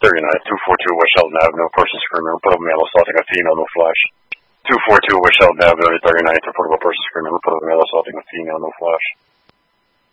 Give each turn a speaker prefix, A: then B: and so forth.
A: 39th, 242 West Sheldon Avenue, person screaming, reportable male assaulting a female, no flash. 242 West Sheldon Avenue, 39th, reportable person screaming, reportable male assaulting a female, no flash.